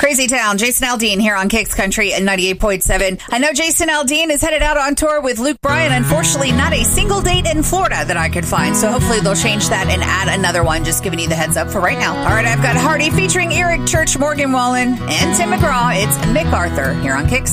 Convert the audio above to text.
Crazy Town, Jason Aldean here on Kicks Country at 98.7. I know Jason Aldean is headed out on tour with Luke Bryan. Unfortunately, not a single date in Florida that I could find. So hopefully they'll change that and add another one. Just giving you the heads up for right now. All right, I've got Hardy featuring Eric Church, Morgan Wallen, and Tim McGraw. It's Mick Arthur here on Kicks.